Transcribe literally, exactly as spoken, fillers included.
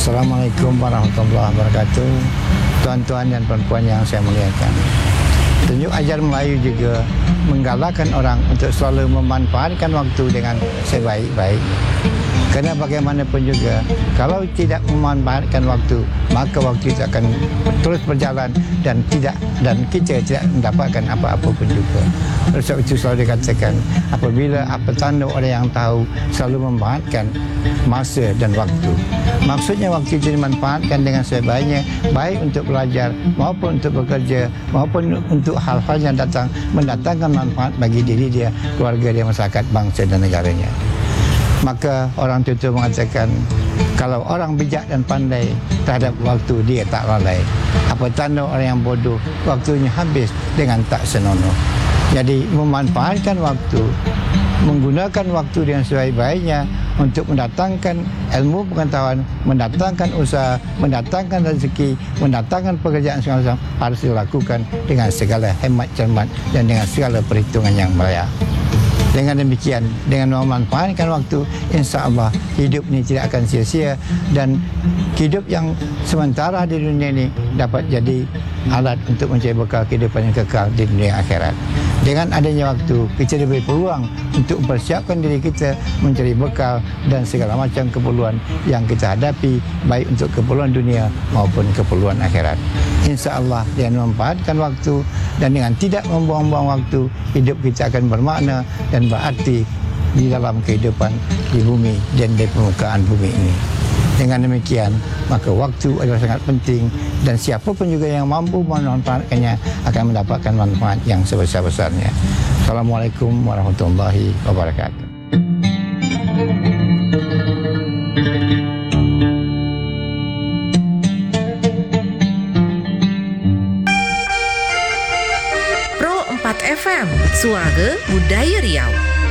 Assalamualaikum warahmatullahi wabarakatuh. Tuan-tuan dan puan-puan yang saya muliakan, tunjuk ajar Melayu juga menggalakkan orang untuk selalu memanfaatkan waktu dengan sebaik-baik. Kerana bagaimanapun juga, kalau tidak memanfaatkan waktu, maka waktu itu akan terus berjalan dan tidak dan kita tidak mendapatkan apa-apa pun juga. Oleh sebab itu selalu dikatakan, apabila apa tanda orang yang tahu selalu memanfaatkan masa dan waktu. Maksudnya waktu itu dimanfaatkan dengan sebaiknya, baik untuk belajar maupun untuk bekerja maupun untuk hal-hal yang datang mendatangkan manfaat bagi diri dia, keluarga dia, masyarakat, bangsa dan negaranya. Maka orang tua mengatakan, kalau orang bijak dan pandai terhadap waktu, dia tak lalai. Apa tanda orang yang bodoh, waktunya habis dengan tak senonoh. Jadi memanfaatkan waktu, menggunakan waktu dengan sebaik-baiknya untuk mendatangkan ilmu pengetahuan, mendatangkan usaha, mendatangkan rezeki, mendatangkan pekerjaan segala macam, harus dilakukan dengan segala hemat cermat dan dengan segala perhitungan yang melayak. Dengan demikian, dengan memanfaatkan waktu, insya-Allah hidup ini tidak akan sia-sia dan hidup yang sementara di dunia ini dapat jadi alat untuk mencari bekal kehidupan yang kekal di dunia akhirat. Dengan adanya waktu, kita diberi peluang untuk mempersiapkan diri kita mencari bekal dan segala macam keperluan yang kita hadapi, baik untuk keperluan dunia maupun keperluan akhirat. InsyaAllah dengan memanfaatkan waktu dan dengan tidak membuang-buang waktu, hidup kita akan bermakna dan berarti di dalam kehidupan di bumi dan di permukaan bumi ini. Dengan demikian, maka waktu adalah sangat penting dan siapa pun juga yang mampu memanfaatkannya akan mendapatkan manfaat yang sebesar-besarnya. Assalamualaikum warahmatullahi wabarakatuh. Pro empat F M, Suara Budaya Riau.